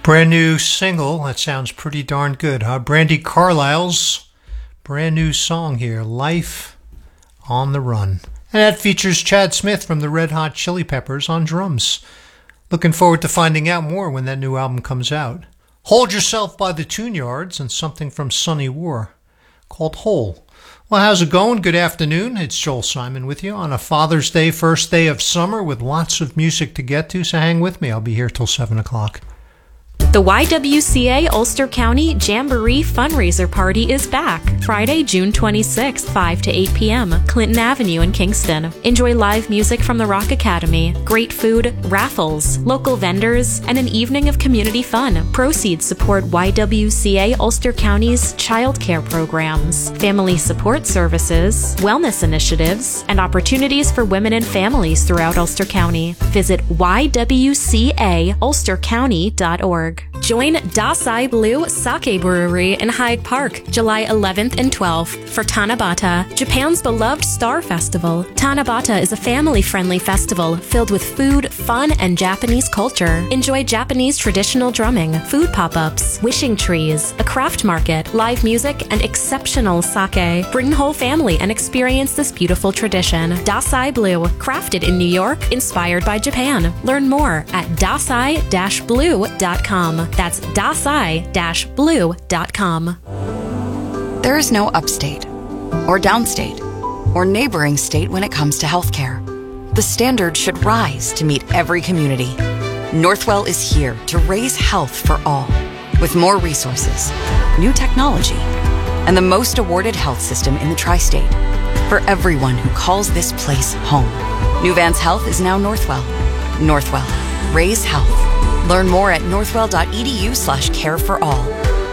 Brand new single. That sounds pretty darn good, huh? Brandi Carlile's brand new song here, Life on the Run. And that features Chad Smith from the Red Hot Chili Peppers on drums. Looking forward to finding out more when that new album comes out. Hold Yourself by the Tune Yards and something from Sunny War called Hole. Well, how's it going? Good afternoon. It's Joel Simon with you on a Father's Day, first day of summer with lots of music to get to, so hang with me. I'll be here till 7 o'clock. The YWCA Ulster County Jamboree Fundraiser Party is back. Friday, June 26th, 5 to 8 p.m., Clinton Avenue in Kingston. Enjoy live music from the Rock Academy, great food, raffles, local vendors, and an evening of community fun. Proceeds support YWCA Ulster County's childcare programs, family support services, wellness initiatives, and opportunities for women and families throughout Ulster County. Visit ywcaulstercounty.org. Join Dasai Blue Sake Brewery in Hyde Park, July 11th and 12th for Tanabata, Japan's beloved Star Festival. Tanabata is a family-friendly festival filled with food, fun, and Japanese culture. Enjoy Japanese traditional drumming, food pop-ups, wishing trees, a craft market, live music, and exceptional sake. Bring the whole family and experience this beautiful tradition. Dasai Blue, crafted in New York, inspired by Japan. Learn more at dasai-blue.com. That's dasai-blue.com. There is no upstate, or downstate, or neighboring state when it comes to healthcare. The standard should rise to meet every community. Northwell is here to raise health for all, with more resources, new technology, and the most awarded health system in the tri-state. For everyone who calls this place home, New Vance Health is now Northwell. Northwell, raise health. Learn more at northwell.edu/careforall.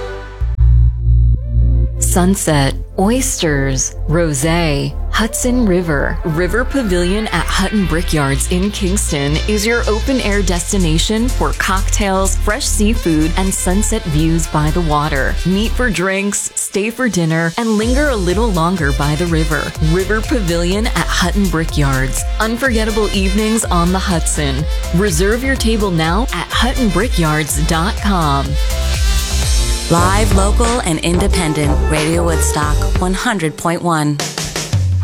Sunset, oysters, rosé, Hudson River. River Pavilion at Hutton Brickyards in Kingston is your open-air destination for cocktails, fresh seafood, and sunset views by the water. Meet for drinks, stay for dinner, and linger a little longer by the river. River Pavilion at Hutton Brickyards. Unforgettable evenings on the Hudson. Reserve your table now at huttonbrickyards.com. Live, local, and independent. Radio Woodstock 100.1.